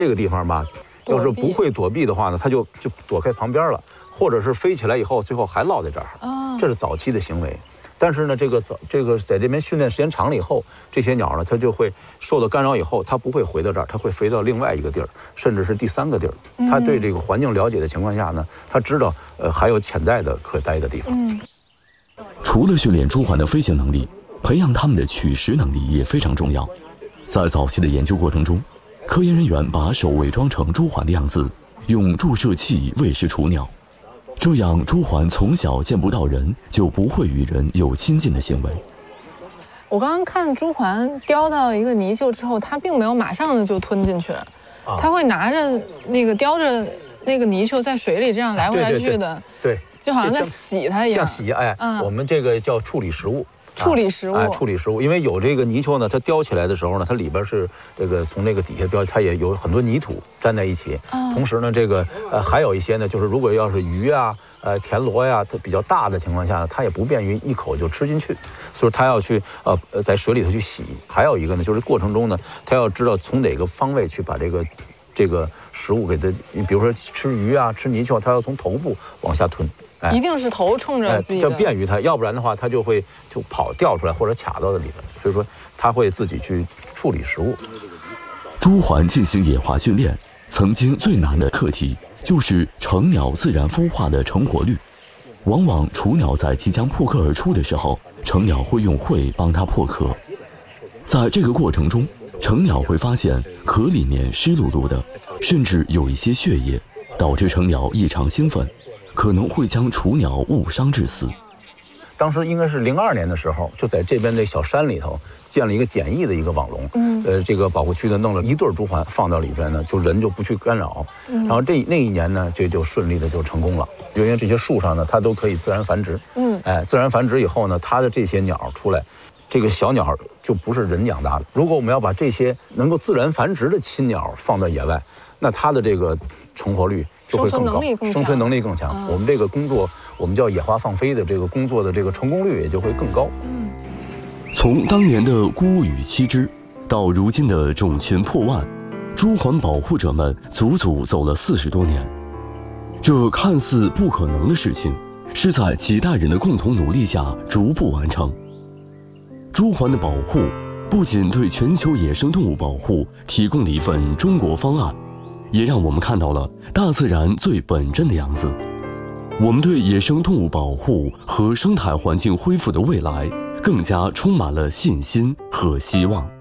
这个地方吧，要是不会躲避的话呢，它就躲开旁边了，或者是飞起来以后，最后还落在这儿。这是早期的行为。但是呢，这个在这边训练时间长了以后，这些鸟呢，它就会受到干扰以后，它不会回到这儿，它会飞到另外一个地儿，甚至是第3个地儿。它对这个环境了解的情况下呢，它知道还有潜在的可待的地方。 除了训练朱鹮的飞行能力，培养它们的取食能力也非常重要。在早期的研究过程中，科研人员把手伪装成朱鹮的样子，用注射器喂食雏鸟。这样，朱鹮从小见不到人，就不会与人有亲近的行为。 我刚刚看朱鹮叼到一个泥鳅之后，它并没有马上就吞进去，它会拿着那个叼着那个泥鳅在水里这样来回来去的， 对， 就好像在洗它一样。 像洗，我们这个叫处理食物。 处理食物， 处理食物，因为有这个泥鳅呢，它叼起来的时候呢，它里边是这个从这个底下叼，它也有很多泥土粘在一起。同时呢，这个还有一些呢，就是如果要是鱼啊、田螺呀，它比较大的情况下呢，它也不便于一口就吃进去，所以它要去在水里头去洗。还有一个呢，就是过程中呢，它要知道从哪个方位去把这个食物给它，比如说吃鱼啊、吃泥鳅，它要从头部往下吞。 一定是头冲着自己的， 这便于它，要不然的话，它就会掉出来或者卡到的里边。所以说，它会自己去处理食物。 朱鹮进行野化训练，曾经最难的课题就是成鸟自然孵化的成活率。往往雏鸟在即将破壳而出的时候，成鸟会用喙帮它破壳。在这个过程中，成鸟会发现壳里面湿漉漉的，甚至有一些血液，导致成鸟异常兴奋，可能会将雏鸟误伤致死。 当时应该是02年的时候，就在这边这小山里头建了一个简易的一个网笼。这个保护区呢弄了一对朱鹮放到里边呢，就人就不去干扰。然后那一年呢，这就顺利的就成功了。因为这些树上呢，它都可以自然繁殖。自然繁殖以后呢，它的这些鸟出来，这个小鸟就不是人养大的。如果我们要把这些能够自然繁殖的亲鸟放到野外，那它的这个成活率就会更高，生存能力更强。我们这个工作，我们叫野化放飞的这个工作的这个成功率也就会更高。 从当年的孤羽7只，到如今的种群破万，朱鹮保护者们足足走了40多年。这看似不可能的事情，是在几代人的共同努力下逐步完成。朱鹮的保护不仅对全球野生动物保护提供了一份中国方案，也让我们看到了大自然最本真的样子。我们对野生动物保护和生态环境恢复的未来更加充满了信心和希望。